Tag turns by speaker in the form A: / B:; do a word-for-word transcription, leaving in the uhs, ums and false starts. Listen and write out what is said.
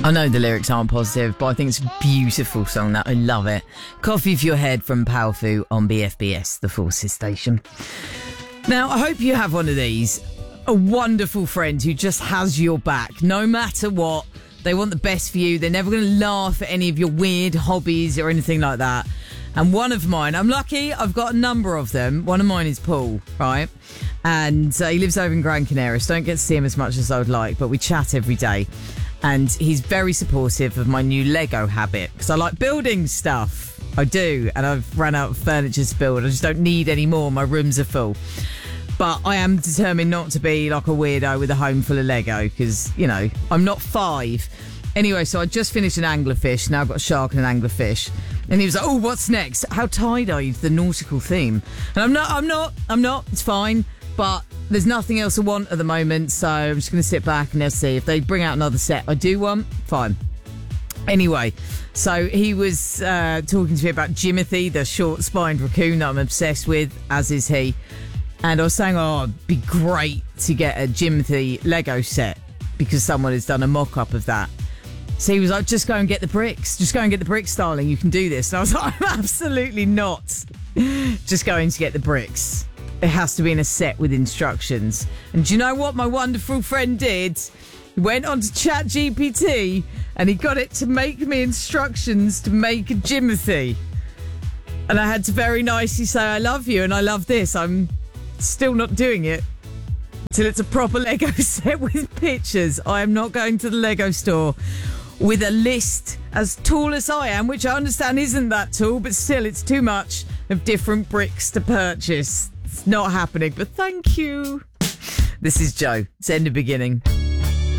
A: I know the lyrics aren't positive, but I think it's a beautiful song. That I love it. Coffee for Your Head from Powerful on B F B S, the Forces station. Now, I hope you have one of these. A wonderful friend who just has your back, no matter what. They want the best for you. They're never going to laugh at any of your weird hobbies or anything like that. And one of mine, I'm lucky, I've got a number of them. One of mine is Paul, right? And uh, he lives over in Gran Canaria, so don't get to see him as much as I would like, but we chat every day. And he's very supportive of my new Lego habit, because I like building stuff. I do, and I've run out of furniture to build. I just don't need any more. My rooms are full. But I am determined not to be like a weirdo with a home full of Lego, because, you know, I'm not five. Anyway, so I just finished an anglerfish. Now I've got a shark and an anglerfish. And he was like, oh, what's next? How tied are you to the nautical theme? And I'm not, I'm not, I'm not. It's fine. But there's nothing else I want at the moment. So I'm just going to sit back and let's see. If they bring out another set I do want, fine. Anyway, so he was uh, talking to me about Jimothy, the short-spined raccoon that I'm obsessed with, as is he. And I was saying, oh, it'd be great to get a Jimothy Lego set because someone has done a mock-up of that. So he was like, just go and get the bricks. Just go and get the bricks, darling. You can do this. And I was like, I'm absolutely not just going to get the bricks. It has to be in a set with instructions. And do you know what my wonderful friend did? He went on to ChatGPT and he got it to make me instructions to make a Jimothy. And I had to very nicely say, I love you and I love this. I'm still not doing it until it's a proper Lego set with pictures. I am not going to the Lego store with a list as tall as I am, which I understand isn't that tall, but still it's too much of different bricks to purchase. It's not happening, but thank you. This is Joe. It's End of Beginning.